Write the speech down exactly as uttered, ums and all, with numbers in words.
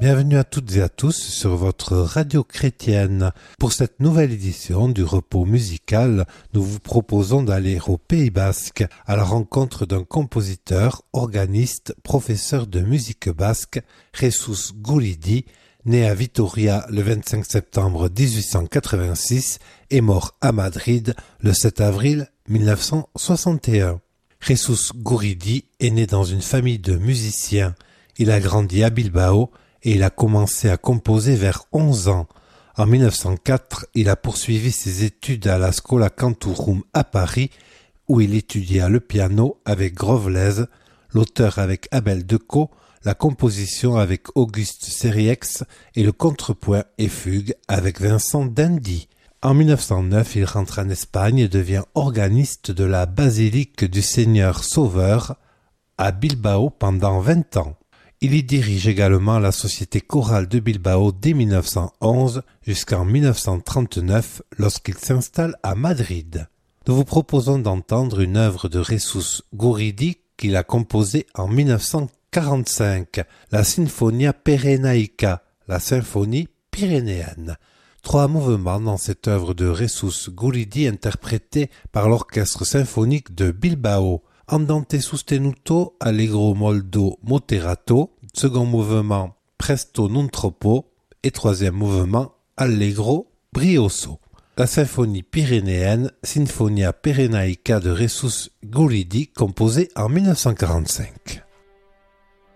Bienvenue à toutes et à tous sur votre radio chrétienne. Pour cette nouvelle édition du repos musical, nous vous proposons d'aller au Pays Basque à la rencontre d'un compositeur, organiste, professeur de musique basque, Jesus Guridi, né à Vitoria le vingt-cinq septembre dix-huit cent quatre-vingt-six et mort à Madrid le sept avril mille neuf cent soixante et un. Jesus Guridi est né dans une famille de musiciens. Il a grandi à Bilbao et il a commencé à composer vers onze ans. En mille neuf cent quatre, il a poursuivi ses études à la Schola Cantorum à Paris, où il étudia le piano avec Grovlez, l'auteur avec Abel Decaux, la composition avec Auguste Seriex et le contrepoint et fugue avec Vincent d'Indy. En mille neuf cent neuf, il rentre en Espagne et devient organiste de la basilique du Seigneur Sauveur à Bilbao pendant vingt ans. Il y dirige également la Société chorale de Bilbao dès mille neuf cent onze jusqu'en mille neuf cent trente-neuf lorsqu'il s'installe à Madrid. Nous vous proposons d'entendre une œuvre de Jesus Guridi qu'il a composée en mille neuf cent quarante-cinq, la Sinfonia Pyrenaica, la symphonie pyrénéenne. Trois mouvements dans cette œuvre de Jesus Guridi interprétée par l'orchestre symphonique de Bilbao. Andante sostenuto, allegro molto moderato, second mouvement presto non troppo et troisième mouvement allegro brioso. La symphonie pyrénéenne Sinfonia Pyrenaica de Jesus Guridi composée en mille neuf cent quarante-cinq.